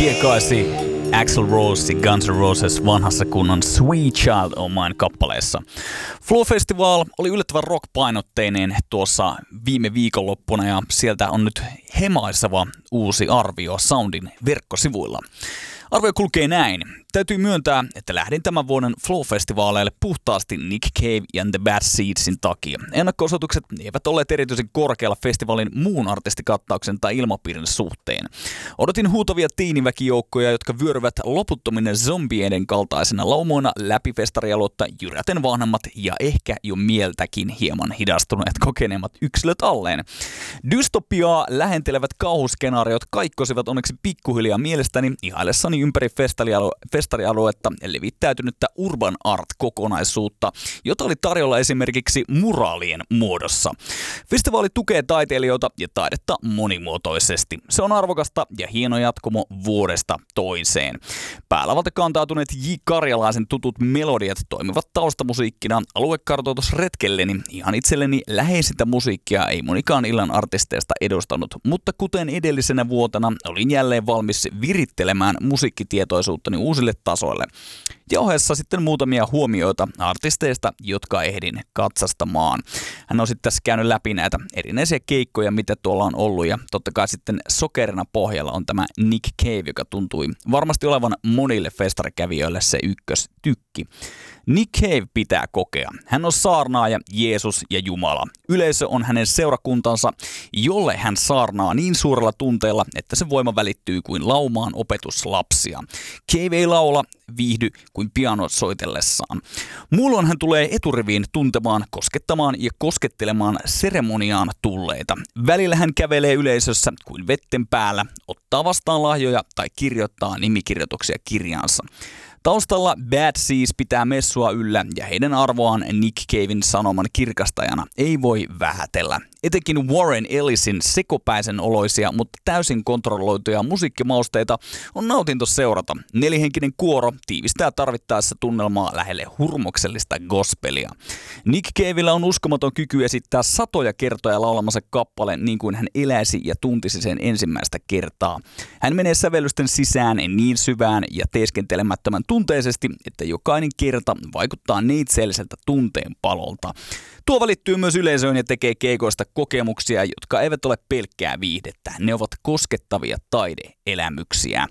kiekaisi Axl Rose Guns N' Roses vanhassa kunnon Sweet Child O' Mine kappaleessa. Flow Festival oli yllättävän rock-painotteinen tuossa viime viikonloppuna ja sieltä on nyt hemaiseva uusi arvio Soundin verkkosivuilla. Arvio kulkee näin. Täytyy myöntää, että lähdin tämän vuoden Flow-festivaaleille puhtaasti Nick Cave ja The Bad Seedsin takia. Ennakko-osoitukset eivät olleet erityisen korkealla festivaalin muun artistikattauksen tai ilmapiirin suhteen. Odotin huutavia tiiniväkijoukkoja, jotka vyöryvät loputtominen zombieiden kaltaisena laumoina läpi festarialuetta jyräten vanhemmat ja ehkä jo mieltäkin hieman hidastuneet kokeneemmat yksilöt alleen. Dystopiaa lähentelevät kauhuskenaariot kaikkosivat onneksi pikkuhiljaa mielestäni ihaillessani ympäri festarialuetta levittäytynyttä urban art-kokonaisuutta, jota oli tarjolla esimerkiksi muraalien muodossa. Festivaali tukee taiteilijoita ja taidetta monimuotoisesti. Se on arvokasta ja hieno jatkumo vuodesta toiseen. Päälavalta kantautuneet J. Karjalaisen tutut melodiat toimivat taustamusiikkina aluekartoitusretkelleni. Ihan itselleni läheisintä musiikkia ei monikaan illan artisteista edustanut, mutta kuten edellisenä vuotena olin jälleen valmis virittelemään musiikkitietoisuuttani uusille tasoille. Ja ohessa sitten muutamia huomioita artisteista, jotka ehdin katsastamaan. Hän on sitten tässä käynyt läpi näitä erinäisiä keikkoja, mitä tuolla on ollut. Ja totta kai sitten sokerina pohjalla on tämä Nick Cave, joka tuntui varmasti olevan monille festarikävijöille se ykköstykki. Nick Cave pitää kokea. Hän on saarnaaja, Jeesus ja Jumala. Yleisö on hänen seurakuntansa, jolle hän saarnaa niin suurella tunteella, että se voima välittyy kuin laumaan opetuslapsia. Cave ei laula, viihdy kuin pianot soitellessaan. Muulloin hän tulee eturiviin tuntemaan, koskettamaan ja koskettelemaan seremoniaan tulleita. Välillä hän kävelee yleisössä kuin vetten päällä, ottaa vastaan lahjoja tai kirjoittaa nimikirjoituksia kirjaansa. Taustalla Bad Seeds pitää messua yllä ja heidän arvoaan Nick Caven sanoman kirkastajana ei voi vähätellä. Etenkin Warren Ellisin sekopäisen oloisia, mutta täysin kontrolloituja musiikkimausteita on nautinto seurata. Nelihenkinen kuoro tiivistää tarvittaessa tunnelmaa lähelle hurmoksellista gospelia. Nick Cavella on uskomaton kyky esittää satoja kertoja laulamansa kappaleen niin kuin hän eläisi ja tuntisi sen ensimmäistä kertaa. Hän menee sävellysten sisään niin syvään ja teeskentelemättömän tunteisesti, että jokainen kerta vaikuttaa neitseelliseltä tunteenpalolta. Tuo välittyy myös yleisöön ja tekee keikoista kokemuksia, jotka eivät ole pelkkää viihdettä. Ne ovat koskettavia taideelämyksiä.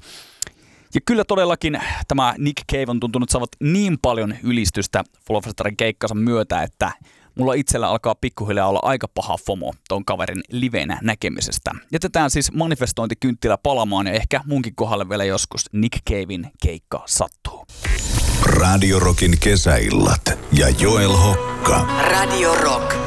Ja kyllä todellakin tämä Nick Cave on tuntunut saavat niin paljon ylistystä Flowfestarin keikkansa myötä, että mulla itsellä alkaa pikkuhiljaa olla aika paha FOMO ton kaverin livenä näkemisestä. Jätetään siis manifestointikynttilä palamaan ja ehkä munkin kohdalle vielä joskus Nick Caven keikka sattuu. Radio Rockin kesäillat ja Joel Hokka. Radio Rock.